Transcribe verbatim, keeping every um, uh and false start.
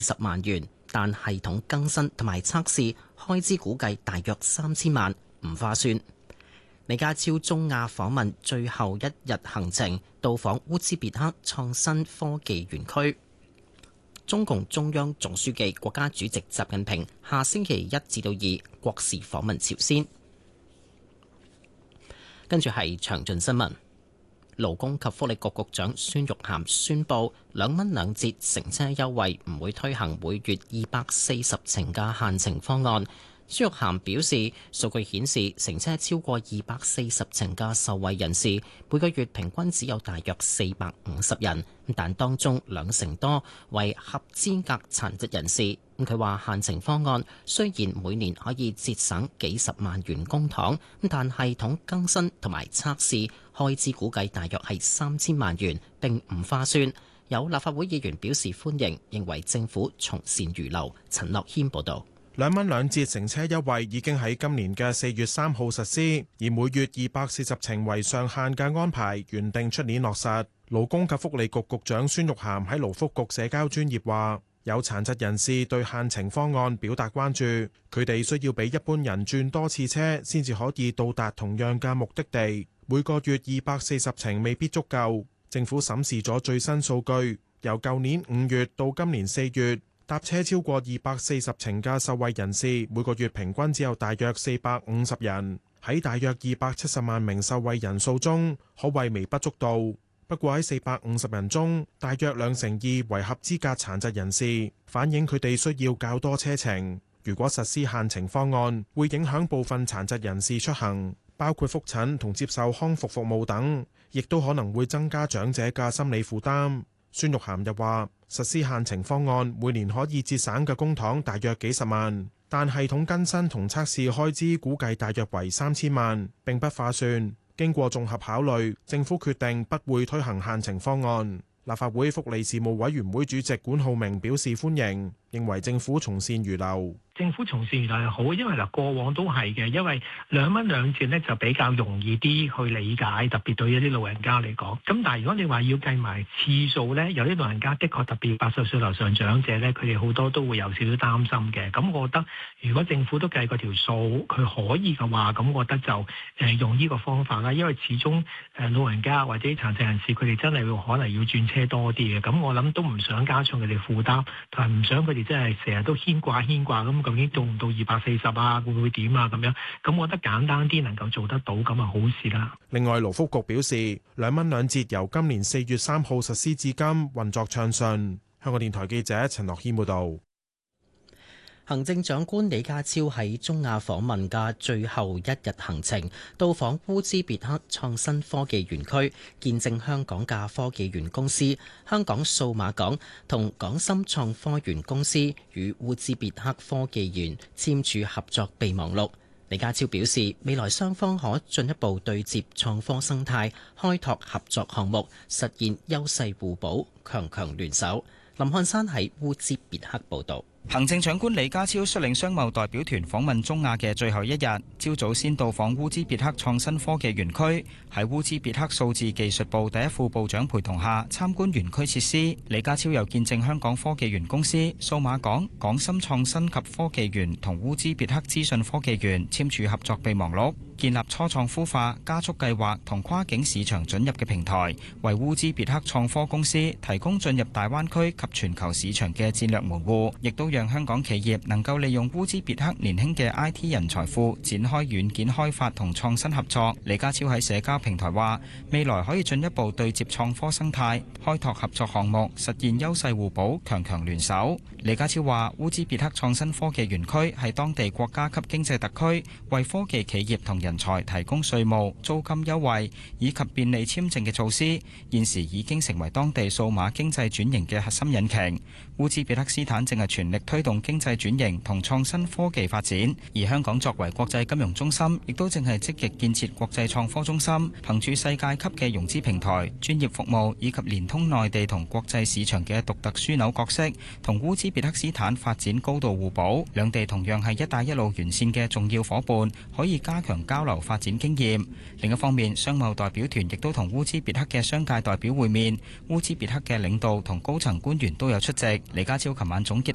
十萬元，但系統更新同埋測試開支估計大約三千萬，唔划算。李家超中亞訪問最後一日行程，到訪烏茲別克創新科技園區。中共中央總書記、國家主席習近平下星期一至到二國事訪問朝鮮。跟住係詳盡新聞。勞工及福利局局長孫玉菡宣布，兩蚊兩折乘車優惠唔會推行每月二百四十程嘅限程方案。孫玉菡表示，數據顯示乘車超過二百四十程嘅受惠人士，每個月平均只有大約四百五十人，但當中兩成多為合資格殘疾人士。佢話限程方案雖然每年可以節省幾十萬元公帑，但系統更新同埋測試開支估計大約係三千萬元，並唔划算。有立法會議員表示歡迎，認為政府從善如流。陳樂軒報導。 兩蚊兩折乘車優惠已經喺今年嘅四月三號實施，而每月二百四十程為上限嘅安排原定出年落實。勞工及福利局局長孫玉菡喺勞福局社交專頁話，有殘疾人士對限程方案表達關注，佢哋需要比一般人轉多次車先至可以到達同樣嘅目的地，每個月二百四十程未必足夠。政府審視咗最新數據，由舊年五月到今年四月，搭車超過二百四十程嘅受惠人士，每個月平均只有大約四百五十人，喺大約二百七十萬名受惠人數中，可謂微不足道。不過喺四百五十人中，大約兩成二為合資格殘疾人士，反映佢哋需要較多車程。如果實施限程方案，會影響部分殘疾人士出行，包括覆診同接受康復服務等，亦都可能會增加長者嘅心理負擔。孫玉菡又話，實施限程方案每年可以節省嘅公帑大約幾十萬，但系統更新同測試開支估計大約為三千萬，並不划算。經過綜合考慮，政府決定不會推行限程方案。立法會福利事務委員會主席管浩明表示歡迎，認為政府從善如流。 政府從善如流係好，因為嗱過往都係嘅，因為兩蚊兩折咧就比較容易啲去理解，特別對一啲老人家嚟講。咁但係如果你話要計埋次數咧，有啲老人家的確特別八十歲樓上長者咧，佢哋好多都會有少少擔心嘅。咁我覺得如果政府都計過條數，佢可以嘅話，咁我覺得就誒用呢個方法啦。因為始終誒老人家或者殘疾人士，佢哋真係會可能要轉車多啲嘅。咁我諗都唔想加重佢哋負擔，同埋唔想佢哋真係成日都牽掛牽掛咁。究竟做唔到二百四十啊？會唔會點啊？咁樣咁，我覺得簡單啲能夠做得到咁啊，好事啦。 另外，勞福局表示，兩蚊兩折由今年四月三號實施至今，運作暢順。香港電台記者陳樂軒報導。 行政長官李家超喺中亞訪問嘅最後一日行程，到訪烏茲別克創新科技園區，見證香港嘅科技園公司香港數碼港同港深創科園公司與烏茲別克科技園簽署合作備忘錄。李家超表示，未來雙方可進一步對接創科生態，開拓合作項目，實現優勢互補，強強聯手。林漢山喺烏茲別克報導。 行政長官李家超率領商貿代表團訪問中亞嘅最後一日，朝早先到訪烏茲別克創新科技園區，喺烏茲別克數字技術部第一副部長陪同下參觀園區設施。李家超又見證香港科技園公司、數碼港、港深創新及科技園同烏茲別克資訊科技園簽署合作備忘錄，建立初創孵化加速計劃同跨境市場准入嘅平台，為烏茲別克創科公司提供進入大灣區及全球市場嘅戰略門戶，亦都讓香港企業能夠利用烏茲別克年輕嘅 I T 人才庫展開軟件開發同創新合作。李家超喺社交平台話，未來可以進一步對接創科生態，開拓合作項目，實現優勢互補，強強聯手。李家超話，烏茲別克創新科技園區係當地國家級經濟特區，為科技企業同人才提供稅務、租金優惠以及便利簽證嘅措施，現時已經成為當地數碼經濟轉型嘅核心引擎。烏茲別克斯坦正係全力推動經濟轉型同創新科技發展，而香港作為國際金融中心，亦都正係積極建設國際創科中心，憑住世界級嘅融資平台、專業服務以及連通內地同國際市場嘅獨特樞紐角色，同烏茲別克斯坦發展高度互補。兩地同樣係一帶一路沿線嘅重要夥伴，可以加強交流發展經驗。另一方面，商貿代表團亦都同烏茲別克嘅商界代表會面，烏茲別克嘅領導同高層官員都有出席。李家超琴晚總結